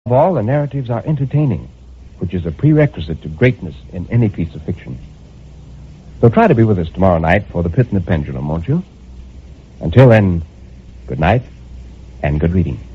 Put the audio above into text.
all, the narratives are entertaining, which is a prerequisite to greatness in any piece of fiction. So try to be with us tomorrow night for The Pit and the Pendulum, won't you? Until then, good night and good reading.